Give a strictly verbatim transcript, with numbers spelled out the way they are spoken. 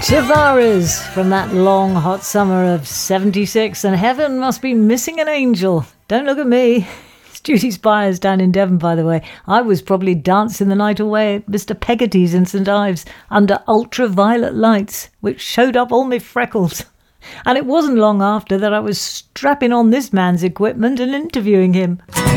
Tavares from that long hot summer of seventy-six, and heaven must be missing an angel. Don't look at me. It's Judy Spires down in Devon, by the way. I was probably dancing the night away at Mister Peggotty's in St Ives under ultraviolet lights, which showed up all my freckles. And it wasn't long after that I was strapping on this man's equipment and interviewing him.